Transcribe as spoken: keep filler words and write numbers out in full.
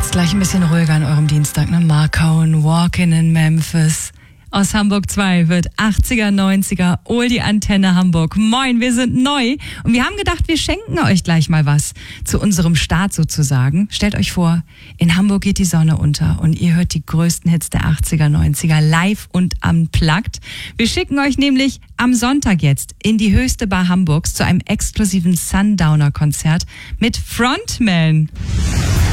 Jetzt gleich ein bisschen ruhiger an eurem Dienstag, ne? Mark Cohn, Walkin' in Memphis. Aus Hamburg zwei wird achtziger, neunziger, Oldie Antenne Hamburg. Moin, wir sind neu und wir haben gedacht, wir schenken euch gleich mal was zu unserem Start sozusagen. Stellt euch vor, in Hamburg geht die Sonne unter und ihr hört die größten Hits der achtziger, neunziger live und unplugged. Wir schicken euch nämlich am Sonntag jetzt in die höchste Bar Hamburgs zu einem exklusiven Sundowner-Konzert mit Frontman.